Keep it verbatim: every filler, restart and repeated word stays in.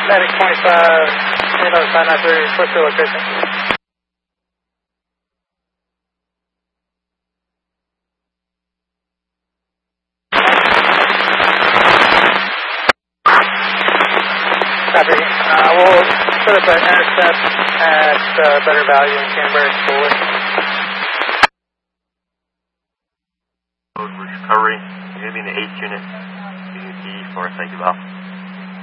Medic twenty-five, twenty-five, five nine three, what's your location? Copy. Uh, we'll set up an intercept at uh, Better Value in Canberra School. Recovery, moving the eighth unit, unit D for a safety valve.